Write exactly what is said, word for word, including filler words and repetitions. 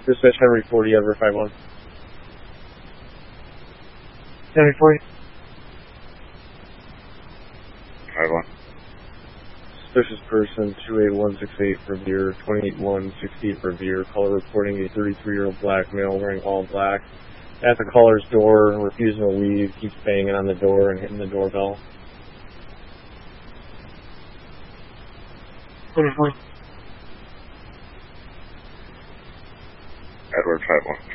Dispatch Henry forty, Edward five one. Henry forty. five one. Suspicious person two eight one six eight for Revere, twenty-eight one sixty-eight for Revere. Caller reporting a thirty-three-year-old black male wearing all black at the caller's door, refusing to leave, keeps banging on the door and hitting the doorbell. Henry forty. Edward five one.